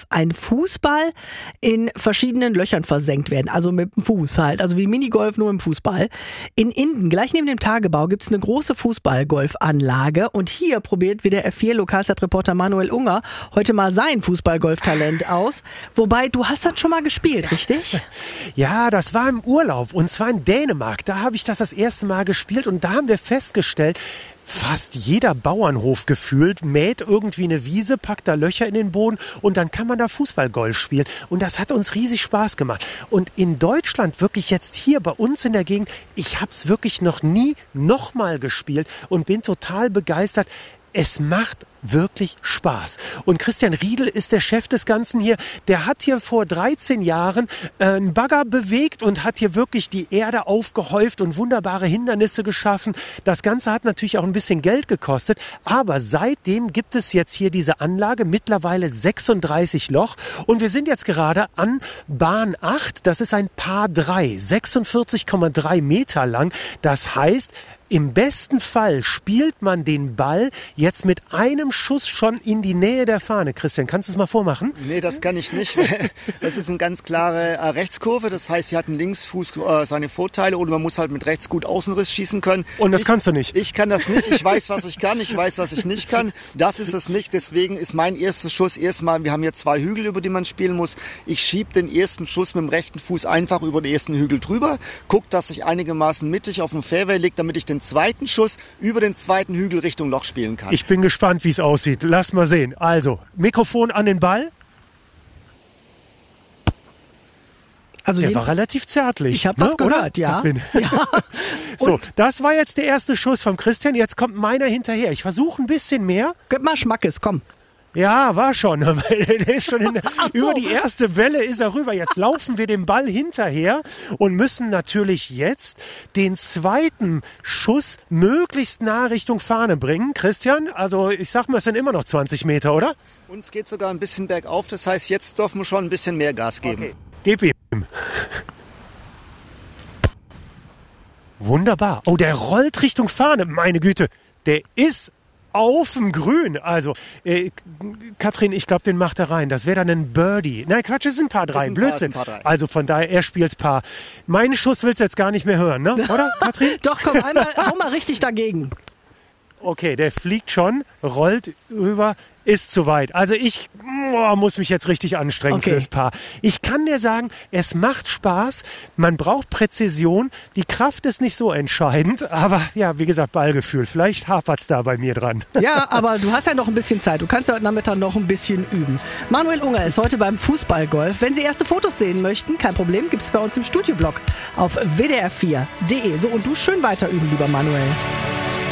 ein Fußball in verschiedenen Löchern versenkt werden. Also mit dem Fuß halt. Also wie Minigolf, nur im Fußball. In Inden, gleich neben dem Tagebau, gibt es eine große Fußballgolfanlage. Und hier probiert WDR 4 Lokalzeitreporter Manuel Unger heute mal sein Fußballgolftalent aus. Wobei, du hast das schon mal gespielt, richtig? Ja, das war im Urlaub. Und zwar in Dänemark. Da habe ich das erste Mal gespielt. Und da haben wir festgestellt, fast jeder Bauernhof gefühlt mäht irgendwie eine Wiese, packt da Löcher in den Boden und dann kann man da Fußballgolf spielen. Und das hat uns riesig Spaß gemacht. Und in Deutschland, wirklich jetzt hier bei uns in der Gegend, ich habe es wirklich noch nie nochmal gespielt und bin total begeistert. Es macht wirklich Spaß. Und Christian Riedel ist der Chef des Ganzen hier. Der hat hier vor 13 Jahren einen Bagger bewegt und hat hier wirklich die Erde aufgehäuft und wunderbare Hindernisse geschaffen. Das Ganze hat natürlich auch ein bisschen Geld gekostet. Aber seitdem gibt es jetzt hier diese Anlage, mittlerweile 36 Loch. Und wir sind jetzt gerade an Bahn 8. Das ist ein Par 3, 46,3 Meter lang. Das heißt, im besten Fall spielt man den Ball jetzt mit einem Schuss schon in die Nähe der Fahne. Christian, kannst du es mal vormachen? Nee, das kann ich nicht. Das ist eine ganz klare Rechtskurve. Das heißt, sie hat einen Linksfuß seine Vorteile und man muss halt mit rechts gut Außenriss schießen können. Und das kannst du nicht? Ich kann das nicht. Ich weiß, was ich kann. Ich weiß, was ich nicht kann. Das ist es nicht. Deswegen ist mein erster Schuss erstmal, wir haben hier 2 Hügel, über die man spielen muss. Ich schiebe den ersten Schuss mit dem rechten Fuß einfach über den ersten Hügel drüber. Guck, dass ich einigermaßen mittig auf dem Fairway liege, damit ich den zweiten Schuss über den zweiten Hügel Richtung Loch spielen kann. Ich bin gespannt, wie es aussieht. Lass mal sehen. Also, Mikrofon an den Ball. Also der war relativ zärtlich. Ich habe was gehört, ja. Ja. So, das war jetzt der erste Schuss vom Christian. Jetzt kommt meiner hinterher. Ich versuche ein bisschen mehr. Gib mal Schmackes, komm. Ja, war schon. Der ist schon über die erste Welle ist er rüber. Jetzt laufen wir dem Ball hinterher und müssen natürlich jetzt den zweiten Schuss möglichst nah Richtung Fahne bringen. Christian, also ich sag mal, es sind immer noch 20 Meter, oder? Uns geht sogar ein bisschen bergauf. Das heißt, jetzt dürfen wir schon ein bisschen mehr Gas geben. Okay. Gib ihm. Wunderbar. Oh, der rollt Richtung Fahne. Meine Güte, der ist auf dem Grün. Also, Katrin, ich glaube, den macht er rein. Das wäre dann ein Birdie. Nein, Quatsch, es ist ein Paar 3. Blödsinn. Also von daher, er spielt's Paar. Meinen Schuss willst du jetzt gar nicht mehr hören, ne? Oder, Katrin? Doch, komm, hau mal richtig dagegen. Okay, der fliegt schon, rollt rüber, ist zu weit. Also ich muss mich jetzt richtig anstrengen fürs Paar. Ich kann dir sagen, es macht Spaß, man braucht Präzision, die Kraft ist nicht so entscheidend, aber ja, wie gesagt, Ballgefühl, vielleicht hapert's da bei mir dran. Ja, aber du hast ja noch ein bisschen Zeit, du kannst ja heute Nachmittag noch ein bisschen üben. Manuel Unger ist heute beim Fußballgolf. Wenn Sie erste Fotos sehen möchten, kein Problem, gibt's bei uns im Studioblog auf wdr4.de. So, und du schön weiter üben, lieber Manuel.